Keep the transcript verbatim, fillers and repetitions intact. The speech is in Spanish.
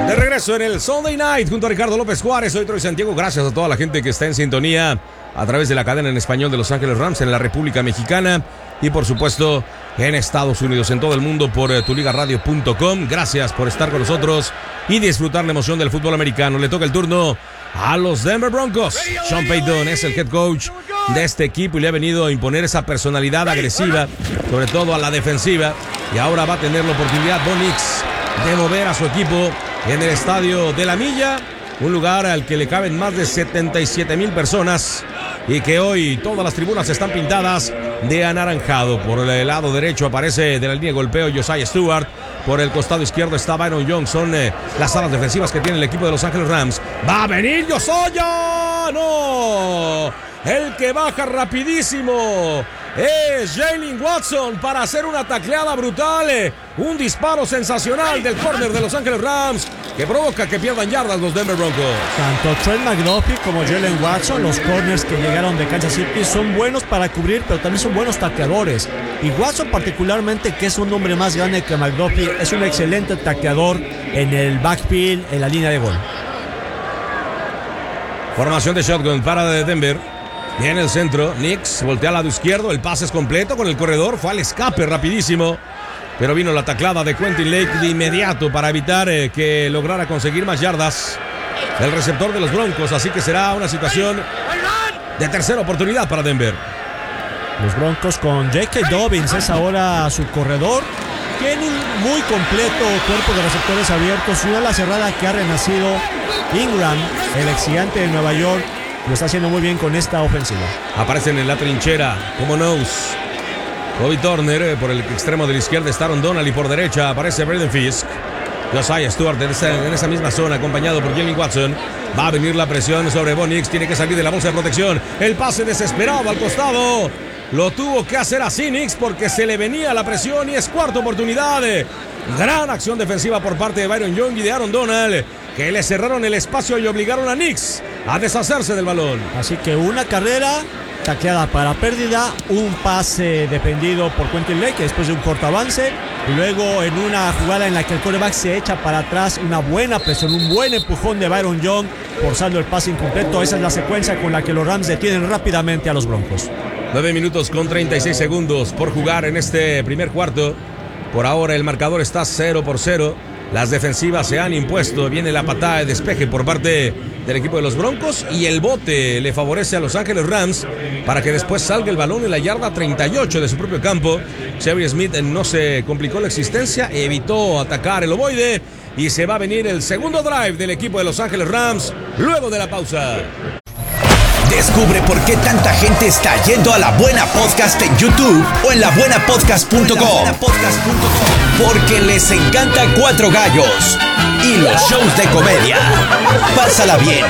De regreso en el Sunday Night junto a Ricardo López Juárez. Soy Troy Santiago. Gracias a toda la gente que está en sintonía a través de la cadena en español de Los Ángeles Rams en la República Mexicana y por supuesto en Estados Unidos, en todo el mundo por eh, tu liga radio punto com. Gracias por estar con nosotros y disfrutar la emoción del fútbol americano. Le toca el turno a los Denver Broncos. Sean Payton es el head coach de este equipo y le ha venido a imponer esa personalidad agresiva, sobre todo a la defensiva, y ahora va a tener la oportunidad Bo Nix de mover a su equipo en el estadio de la Milla, un lugar al que le caben más de setenta y siete mil personas y que hoy todas las tribunas están pintadas de anaranjado. Por el lado derecho aparece de la línea de golpeo Josiah Stewart, por el costado izquierdo está Byron Young. Son eh, las alas defensivas que tiene el equipo de Los Ángeles Rams. ¡Va a venir Josiah! ¡No! El que baja rapidísimo es Jaylen Watson para hacer una tacleada brutal, un disparo sensacional del córner de Los Ángeles Rams que provoca que pierdan yardas los Denver Broncos. Tanto Trent McDuffie como Jaylen Watson, los corners que llegaron de Kansas City, son buenos para cubrir, pero también son buenos tacleadores. Y Watson particularmente, que es un hombre más grande que McDuffie, es un excelente tacleador en el backfield, en la línea de gol. Formación de shotgun para de Denver. Viene el centro, Nix voltea al lado izquierdo, el pase es completo con el corredor, fue al escape rapidísimo, pero vino la taclada de Quentin Lake de inmediato para evitar eh, que lograra conseguir más yardas el receptor de los Broncos, así que será una situación de tercera oportunidad para Denver. Los Broncos con J K. Dobbins es ahora su corredor. Tienen muy completo cuerpo de receptores abiertos, una ala cerrada que ha renacido. Ingram, el ex gigante de Nueva York, lo está haciendo muy bien con esta ofensiva. Aparecen en la trinchera como nose Bobby Turner, eh, por el extremo de la izquierda está Aaron Donald y por derecha aparece Braden Fisk. Josiah Stewart en esa, en esa misma zona acompañado por Jaylen Watson. Va a venir la presión sobre Bo Nix, tiene que salir de la bolsa de protección. El pase desesperado al costado. Lo tuvo que hacer así Nix porque se le venía la presión y es cuarta oportunidad. Gran acción defensiva por parte de Byron Young y de Aaron Donald, que le cerraron el espacio y obligaron a Nix a deshacerse del balón. Así que una carrera tacleada para pérdida, un pase defendido por Quentin Lake después de un corto avance, y luego en una jugada en la que el quarterback se echa para atrás, una buena presión, un buen empujón de Byron Young, forzando el pase incompleto. Esa es la secuencia con la que los Rams detienen rápidamente a los Broncos. nueve minutos con treinta y seis segundos por jugar en este primer cuarto. Por ahora el marcador está cero por cero. Las defensivas se han impuesto. Viene la patada de despeje por parte del equipo de los Broncos y el bote le favorece a Los Ángeles Rams para que después salga el balón en la yarda treinta y ocho de su propio campo. Xavier Smith no se complicó la existencia, evitó atacar el ovoide y se va a venir el segundo drive del equipo de Los Ángeles Rams luego de la pausa. Descubre por qué tanta gente está yendo a La Buena Podcast en YouTube o en la buena podcast punto com. Porque les encanta Cuatro Gallos y los shows de comedia. Pásala bien